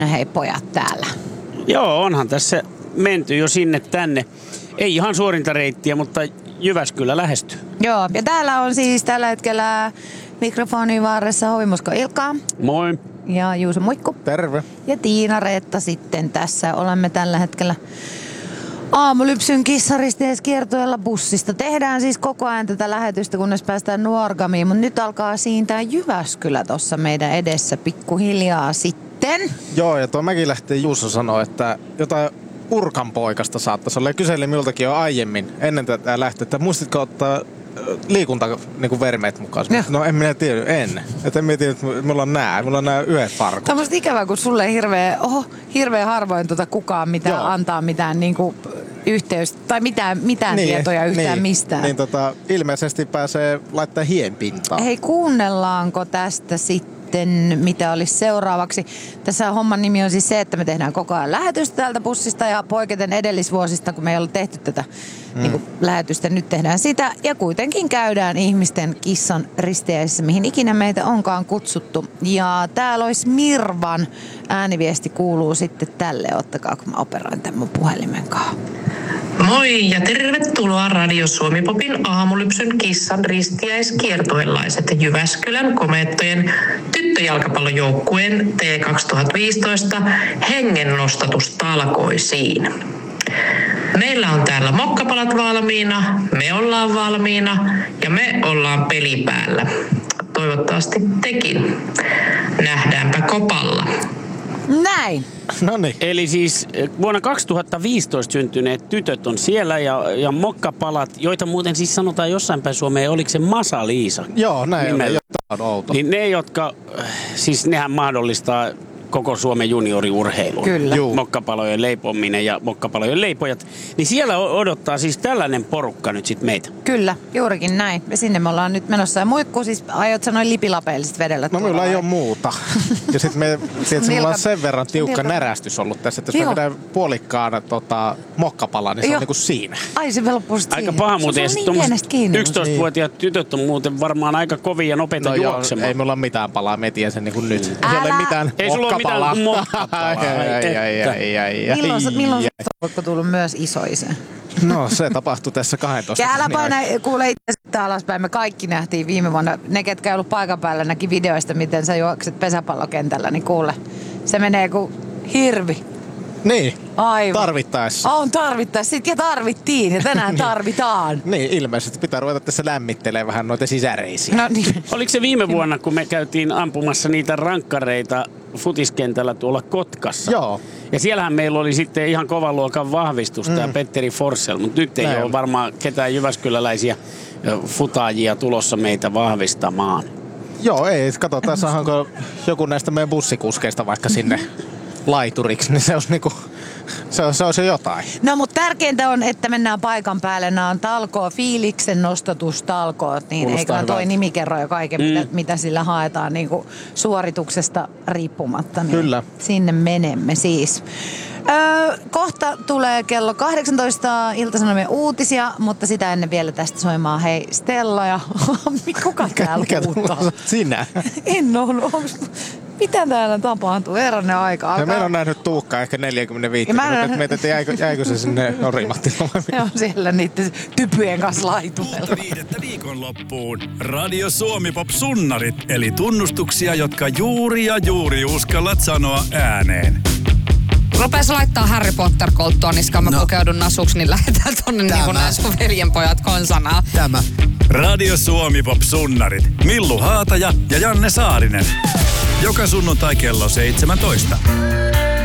hei pojat täällä. Joo, onhan tässä menty jo sinne tänne. Ei ihan suorinta reittiä, mutta Jyväskylä lähestyy. Joo, ja täällä on siis tällä hetkellä mikrofonin vaaressa Hovimusko Ilkka. Moi. Ja Juuso Muikku. Terve. Ja Tiina Reetta sitten tässä. Olemme tällä hetkellä Aamulypsyn kissaristeiskiertueella bussista. Tehdään siis koko ajan tätä lähetystä, kunnes päästään Nuorgamiin, mutta nyt alkaa siintää Jyväskylä tuossa meidän edessä pikkuhiljaa sitten. Joo, ja tuo Mäkilähteen Juuso sanoi, että jotain Urkan poikasta saattaisi olla. Ja kyseli minultakin jo aiemmin, ennen tätä lähtöä, että muistitko ottaa liikuntavermeet mukaan? No en minä tiedä, en. Että en minä tiedä, että mulla on nää yhdet farkut. Tämä on musta ikävää, kun sulle ei hirveän harvoin kukaan antaa mitään niinku yhteys tai mitään tietoja yhtään mistään. Niin ilmeisesti pääsee laittaa hienpintaan. Hei, kuunnellaanko tästä sitten, mitä olisi seuraavaksi? Tässä homman nimi on siis se, että me tehdään koko ajan lähetystä täältä bussista ja poiketen edellisvuosista, kun me ei ole tehty tätä lähetystä. Nyt tehdään sitä ja kuitenkin käydään ihmisten kissan risteäisissä, mihin ikinä meitä onkaan kutsuttu. Ja täällä olisi Mirvan ääniviesti kuuluu sitten tälle. Ottakaa, kun mä operoin tämän mun puhelimen kanssa. Moi ja tervetuloa Radio Suomi-popin Aamulypsyn kissan ristiäiskiertuelaiset Jyväskylän komeettojen tyttöjalkapallojoukkueen T2015 hengennostatustalkoisiin. Meillä on täällä mokkapalat valmiina, me ollaan valmiina ja me ollaan pelipäällä. Toivottavasti tekin. Nähdäänpä kopalla. Näin. Noniin. Eli siis vuonna 2015 syntyneet tytöt on siellä ja mokkapalat, joita muuten siis sanotaan jossain päin Suomeen, oliko se Masa-Liisa? Joo, näin on outo. Niin ne, jotka, siis nehän mahdollistaa koko Suomen junioriurheilun. Kyllä. Mokkapalojen leipominen ja mokkapalojen leipojat. Niin siellä odottaa siis tällainen porukka nyt sit meitä. Kyllä, juurikin näin. Ja sinne me ollaan nyt menossa. Ja Muikku, siis aiot sanoa lipilapeelliset vedellä? No minulla ei ole muuta. Ja sit mulla on sen verran tiukka närästys ollut tässä, että jos me vedään puolikkaan mokkapalaa, niin se on niinku siinä. Ai se loppuu aika siinä. paha muuten. Se on niin pienestä kiinni. 11-vuotiaat tytöt on muuten varmaan aika kovia ja nopeita juoksemaan. Ei mulla ole mitään palaa, me tiedän sen niinku nyt. Ei sulla ole mitään mokkapalaa. Milloin oletko tullut myös isoisä? No se tapahtui tässä 12. Ja älä paina, kuule itse alaspäin. Me kaikki nähtiin viime vuonna. Ne, ketkä ei ollut paikan päällä, näki videoista, miten sä juokset pesäpallokentällä. Niin kuule, se menee kuin hirvi. Niin, aivan. Tarvittaessa. On tarvittaessa. Ja tarvittiin ja tänään tarvitaan. Niin, ilmeisesti pitää ruveta tässä lämmittelemään vähän noita sisäreisiä. No niin. Oliko se viime vuonna, kun me käytiin ampumassa niitä rankkareita futiskentällä tuolla Kotkassa? Joo. Ja siellähän meillä oli sitten ihan kovan luokan vahvistusta ja Petteri Forssell, mutta nyt ei ole varmaan ketään jyväskyläläisiä futaajia tulossa meitä vahvistamaan. Joo, ei. Katsotaan, saadaanko joku näistä meidän bussikuskeista vaikka sinne laituriksi, niin se olisi niinku, se olisi jotain. No, mutta tärkeintä on, että mennään paikan päälle. Nämä on fiiliksen nostatustalkoot, niin eiköhän toi nimi kerro jo kaiken, mitä sillä haetaan niin kuin suorituksesta riippumatta. Niin kyllä. Sinne menemme siis. Kohta tulee kello 18 Ilta-Sanomien uutisia, mutta sitä ennen vielä tästä soimaan. Hei, Stella ja kuka täällä huutaa? Sinä? En ollut. Mitä täällä tapahtuu? Herranen aika. Ja meillä on nähnyt Tuukkaa ehkä 45 minuuttia, että mietit, että jäikö se sinne Orimattilalle. Joo, siellä niiden typyjen kanssa laitumella. 5. viikonloppuun Radio Suomi Pop Sunnarit, eli tunnustuksia, jotka juuri uskallat sanoa ääneen. Rupes laittaa Harry Potter-kolttua niskaan, mä pukeudun nasuksi, niin lähdetään tonne niin kuin nää sun veljenpojat konsanaa. Tämä. Radio Suomi Pop Sunnarit. Millu Haataja ja Janne Saarinen. Joka sunnuntai kello 17.